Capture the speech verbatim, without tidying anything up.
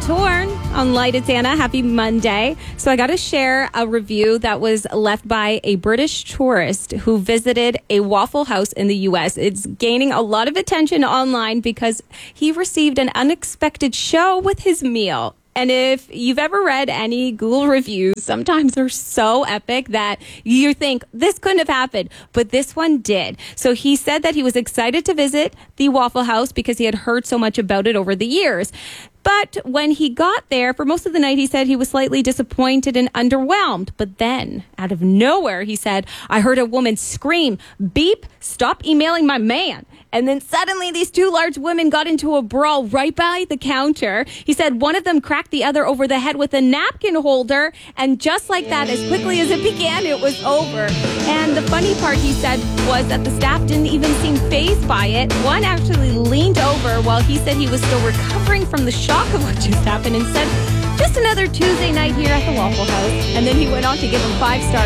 Torn on Light It's Anna. Happy Monday. So I got to share a review that was left by a British tourist who visited a Waffle House in the U S. It's gaining a lot of attention online because he received an unexpected show with his meal. And if you've ever read any Google reviews, sometimes they're so epic that you think this couldn't have happened, but this one did. So he said that he was excited to visit the Waffle House because he had heard so much about it over the years. But when he got there, for most of the night, he said he was slightly disappointed and underwhelmed. But then, out of nowhere, he said, I heard a woman scream, beep, stop emailing my man. And then suddenly these two large women got into a brawl right by the counter. He said one of them cracked the other over the head with a napkin holder. And just like that, as quickly as it began, it was over. And the funny part, he said, was that the staff didn't even seem fazed by it. One actually leaned over while he said he was still recovering from the shock of what just happened and said, just another Tuesday night here at the Waffle House. And then he went on to give him five stars.